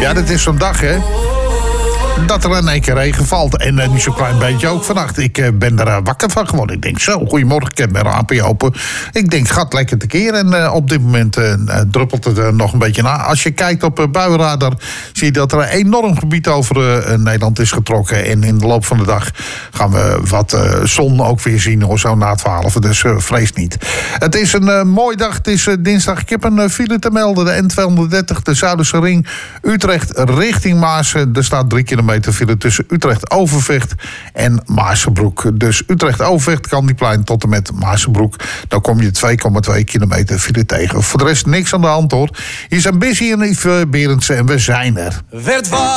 Ja, dit is zo'n dag, hè. Dat er in één keer regen valt. En niet zo'n klein beetje ook vannacht. Ik ben er wakker van geworden. Ik denk zo, goedemorgen, ik heb mijn raampje open. Ik denk, gaat lekker tekeer. En op dit moment druppelt het er nog een beetje na. Als je kijkt op buienradar, zie je dat er een enorm gebied over Nederland is getrokken. En in de loop van de dag gaan we wat zon ook weer zien. Of zo na 12, dus vrees niet. Het is een mooie dag. Het is dinsdag. Ik heb een file te melden. De N230, de Zuiderse ring. Utrecht richting Maas. Er staat 3 kilometer file tussen Utrecht-Overvecht en Maarsebroek. Dus Utrecht-Overvecht, Candyplein tot en met Maarsebroek. Dan kom je 2,2 kilometer file tegen. Voor de rest niks aan de hand, hoor. Hier zijn Busy en Yves Berendsen en we zijn er.